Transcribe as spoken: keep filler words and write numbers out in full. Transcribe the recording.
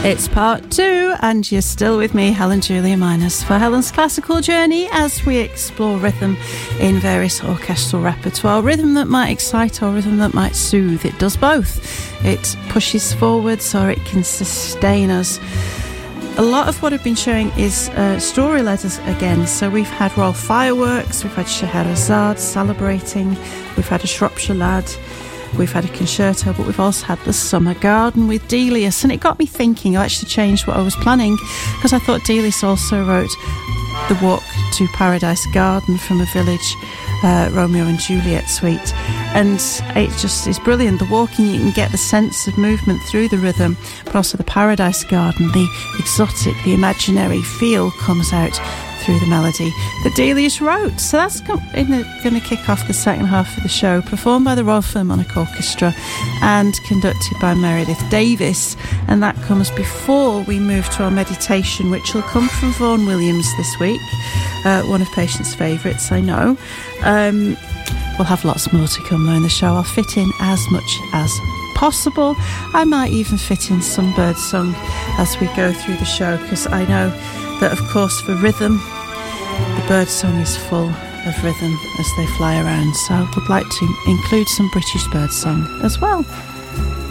It's part two, and you're still with me, Helen Julia Miners, for Helen's Classical Journey as we explore rhythm in various orchestral repertoire. Rhythm that might excite or rhythm that might soothe. It does both. It pushes forwards or it can sustain us. A lot of what I've been showing is uh, story-led again. So we've had Royal Fireworks, we've had Scheherazade celebrating, we've had a Shropshire Lad, we've had a concerto, but we've also had the Summer Garden with Delius. And it got me thinking. I actually changed what I was planning because I thought Delius also wrote The Walk to Paradise Garden from a Village uh, Romeo and Juliet suite. And it just is brilliant. The walking, you can get the sense of movement through the rhythm, but also the Paradise Garden, the exotic, the imaginary feel comes out through the melody that Delius wrote. So that's going to kick off the second half of the show, performed by the Royal Philharmonic Orchestra and conducted by Meredith Davis. And that comes before we move to our meditation, which will come from Vaughan Williams this week, uh, one of Patient's favourites, I know. Um, we'll have lots more to come though in the show. I'll fit in as much as possible. I might even fit in some birdsong as we go through the show, because I know that, of course, for rhythm, the birdsong is full of rhythm as they fly around. So I would like to include some British birdsong as well.